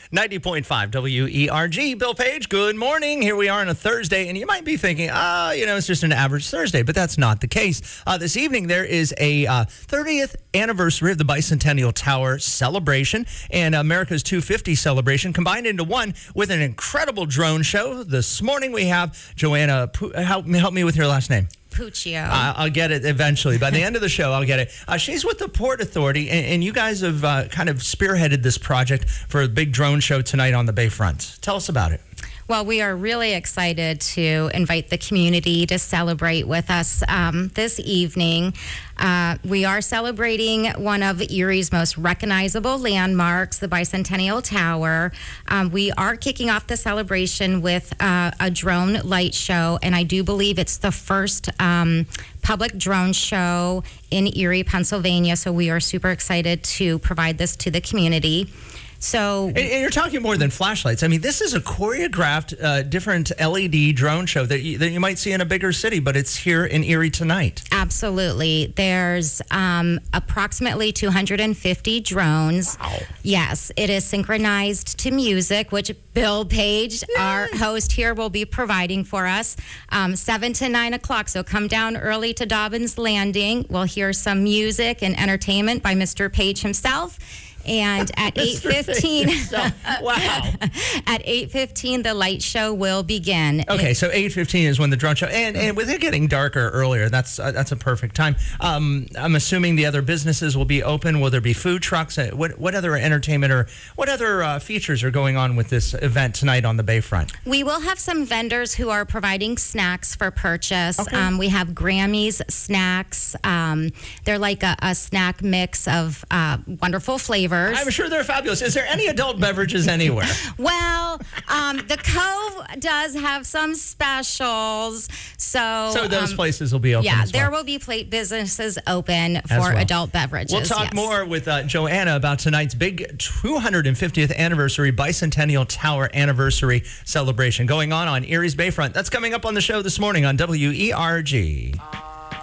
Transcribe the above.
90.5 WERG. Bill Page, good morning. Here we are on a Thursday, and you might be thinking, it's just an average Thursday, but that's not the case. This evening, there is a 30th anniversary of the Bicentennial Tower celebration and America's 250 celebration combined into one with an incredible drone show. This morning, we have Joanna. Help me with your last name. Puccio. I'll get it eventually. By the end of the show, I'll get it. She's with the Port Authority, and you guys have kind of spearheaded this project for a big drone show tonight on the Bayfront. Tell us about it. Well, we are really excited to invite the community to celebrate with us this evening. We are celebrating one of Erie's most recognizable landmarks, the Bicentennial Tower. We are kicking off the celebration with a drone light show, and I do believe it's the first public drone show in Erie, Pennsylvania, so we are super excited to provide this to the community. So, and you're talking more than flashlights. I mean, this is a choreographed, different LED drone show that you might see in a bigger city, but it's here in Erie tonight. Absolutely. There's approximately 250 drones. Wow. Yes, it is synchronized to music, which Bill Page, our host here, will be providing for us 7 to 9 o'clock. So come down early to Dobbins Landing. We'll hear some music and entertainment by Mr. Page himself. And at 8:15, wow! At 8:15, the light show will begin. Okay, so 8:15 is when the drone show, and with it getting darker earlier, that's a perfect time. I'm assuming the other businesses will be open. Will there be food trucks? What other entertainment or what other features are going on with this event tonight on the Bayfront? We will have some vendors who are providing snacks for purchase. Okay. We have Grammy's snacks. They're like a snack mix of wonderful flavors. I'm sure they're fabulous. Is there any adult beverages anywhere? Well, the Cove does have some specials. So those places will be open as well. There will be businesses open for adult beverages. We'll talk more with Joanna about tonight's big 250th anniversary Bicentennial Tower anniversary celebration going on Erie's Bayfront. That's coming up on the show this morning on WERG.